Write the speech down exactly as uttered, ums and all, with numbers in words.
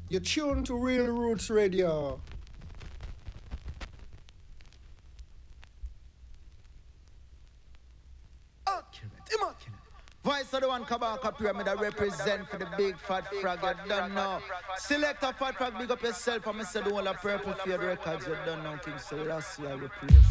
You're tuned to Real Roots Radio. Immaculate, immaculate. Voice of the one Kabaka Pyramid I represent for the big fat frog, you don't know. Select a fat frog, big up yourself, and I said the whole of Purple Field Records, you don't know, King Selassie, I replace.